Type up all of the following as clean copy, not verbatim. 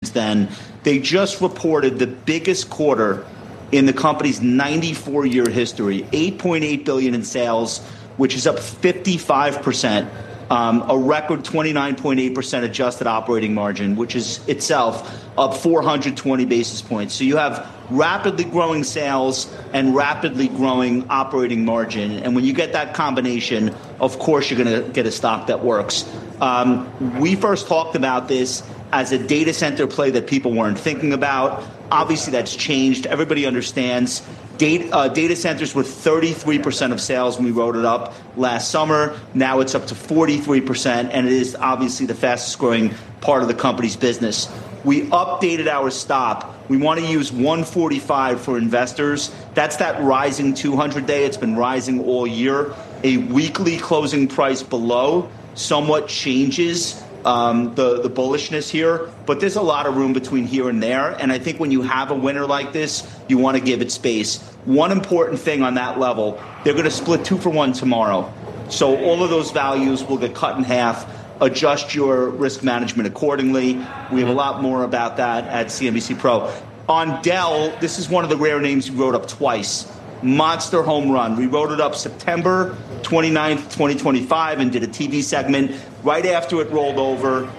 since then. They just reported the biggest quarter in the company's 94-year history, $8.8 billion in sales, which is up 55%, a record 29.8% adjusted operating margin, which is itself up 420 basis points. So you have rapidly growing sales and rapidly growing operating margin. And when you get that combination, of course, you're going to get a stock that works. We first talked about this as a data center play that people weren't thinking about. Obviously, that's changed. Everybody understands data centers were 33% of sales when we wrote it up last summer. Now it's up to 43%, and it is obviously the fastest growing part of the company's business. We updated our stop. We want to use 145 for investors. That's that rising 200-day. It's been rising all year. A weekly closing price below somewhat changes the bullishness here, but there's a lot of room between here and there. And I think when you have a winner like this, you want to give it space. One important thing on that level, they're going to split 2-for-1 tomorrow. So all of those values will get cut in half. Adjust your risk management accordingly. We have a lot more about that at CNBC Pro. On Dell, this is one of the rare names we wrote up twice. Monster home run. We wrote it up September 29th, 2025 and did a TV segment right after it rolled over.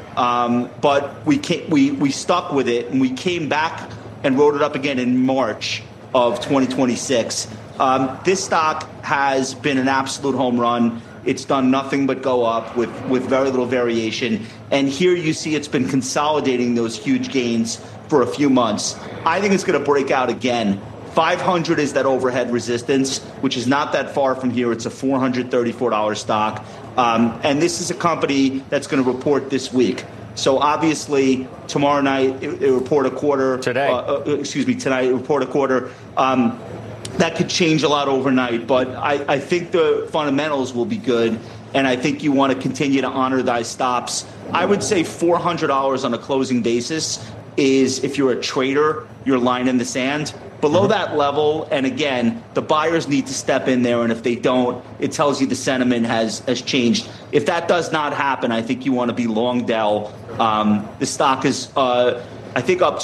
But we stuck with it, and we came back and wrote it up again in March of 2026. This stock has been an absolute home run. It's done nothing but go up with very little variation. And here you see it's been consolidating those huge gains for a few months. I think it's going to break out again. 500 is that overhead resistance, which is not that far from here. It's a $434 stock. And this is a company that's going to report this week. So obviously, tomorrow night, it report a quarter. Tonight, it report a quarter. That could change a lot overnight. But I think the fundamentals will be good. And I think you want to continue to honor thy stops. I would say $400 on a closing basis is, if you're a trader, your line in the sand. Below that level, and again, the buyers need to step in there, and if they don't, it tells you the sentiment has changed. If that does not happen, I think you want to be long Dell. The stock is, I think, up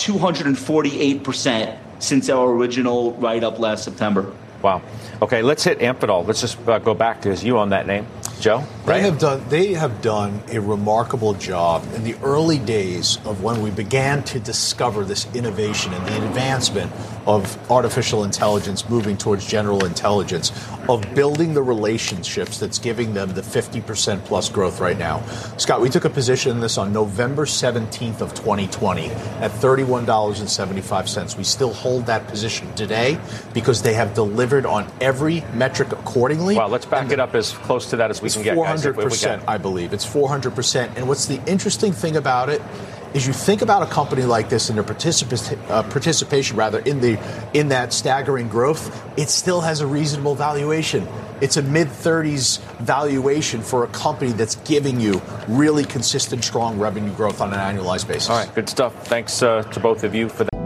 248% since our original write-up last September. Wow. Okay, let's hit Amphenol. Let's just go back to you on that name, Joe. Right? They have done a remarkable job in the early days of when we began to discover this innovation and the advancement of artificial intelligence moving towards general intelligence, of building the relationships that's giving them the 50% plus growth right now. Scott, we took a position in this on November 17th of 2020 at $31.75. We still hold that position today because they have delivered on every metric accordingly. Well, let's back it up as close to that as we can get, guys. 400%, I believe. It's 400%. And what's the interesting thing about it is you think about a company like this and their participation in that staggering growth, it still has a reasonable valuation. It's a mid-30s valuation for a company that's giving you really consistent, strong revenue growth on an annualized basis. All right, good stuff. Thanks to both of you for that.